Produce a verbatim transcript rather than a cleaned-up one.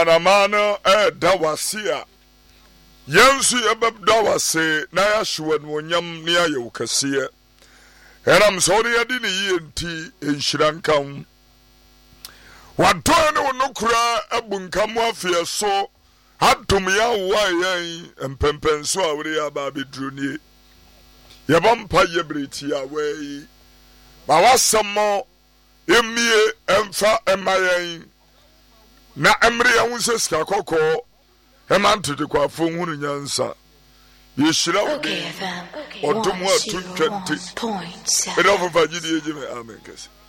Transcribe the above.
amanamano ɛda wase a yɛnso yɛbɛda wase na yɛahyew anuonyam ne ayɛ wo kɛseɛ ɛnam sɛ wode yɛde ne yie nti ɛnhyira nka wo wadɔe ne wo nokora abu nka mo afeɛ so adom yɛ awoa yɛn mpɛmpɛnso a wode yɛ aba abɛduro nie yɛbɔ mpa yɛ berɛti a wɔayi ma wasɛm mo ɛmmie ɛmfa ɛma yɛn na ɛmmere yɛn ho sɛ sika kɔkɔɔ ɛma ntetekwafo hunu nyansa yɛhyira wo ne ɔdom ho ato ntwa nti ɛdɛ ɔfofa gyidie gye me amen kɛsɛ